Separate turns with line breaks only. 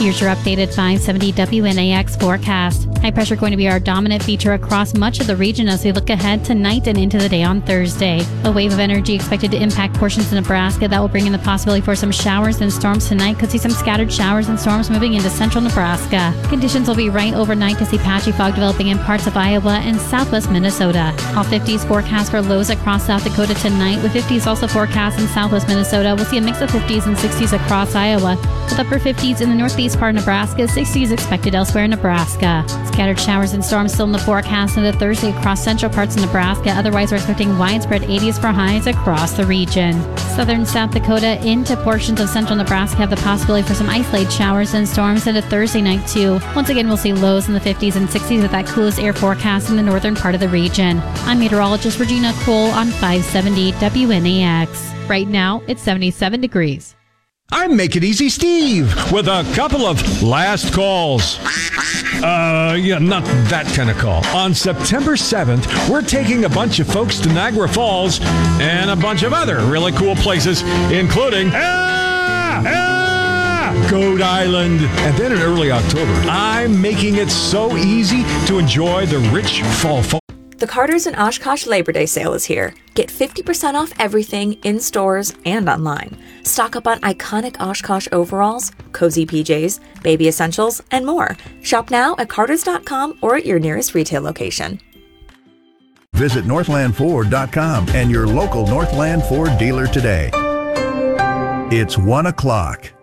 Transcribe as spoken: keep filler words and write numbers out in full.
Here's your updated five seventy W N A X forecast. High pressure going to be our dominant feature across much of the region as we look ahead tonight and into the day on Thursday. A wave of energy expected to impact portions of Nebraska that will bring in the possibility for some showers and storms tonight. Could see some scattered showers and storms moving into central Nebraska. Conditions will be right overnight to see patchy fog developing in parts of Iowa and southwest Minnesota. All fifties forecast for lows across South Dakota tonight, with fifties also forecast in southwest Minnesota. We'll see a mix of fifties and sixties across Iowa, with upper fifties in the northeast part of Nebraska, sixties expected elsewhere in Nebraska. Scattered showers and storms still in the forecast into Thursday across central parts of Nebraska. Otherwise, we're expecting widespread eighties for highs across the region. Southern South Dakota into portions of central Nebraska have the possibility for some isolated showers and storms into Thursday night too. Once again, we'll see lows in the fifties and sixties with that coolest air forecast in the northern part of the region. I'm meteorologist Regina Cole on five seventy W N A X. Right now, it's seventy-seven degrees.
I'm Make It Easy Steve with a couple of last calls. Uh, yeah, not that kind of call. On September seventh, we're taking a bunch of folks to Niagara Falls and a bunch of other really cool places, including ah, ah, Goat Island. And then in early October, I'm making it so easy to enjoy the rich fall fall.
The Carter's in Oshkosh Labor Day sale is here. Get fifty percent off everything in stores and online. Stock up on iconic Oshkosh overalls, cozy P Js, baby essentials, and more. Shop now at carters dot com or at your nearest retail location.
Visit northland ford dot com and your local Northland Ford dealer today. It's one o'clock.